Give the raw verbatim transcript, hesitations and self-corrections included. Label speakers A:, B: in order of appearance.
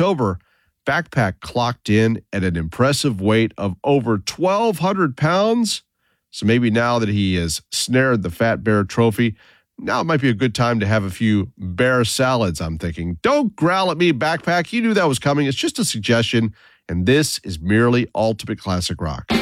A: October, Backpack clocked in at an impressive weight of over twelve hundred pounds. So maybe now that he has snared the Fat Bear Trophy, now it might be a good time to have a few bear salads, I'm thinking. Don't growl at me, Backpack. You knew that was coming. It's just a suggestion, and this is merely Ultimate Classic Rock.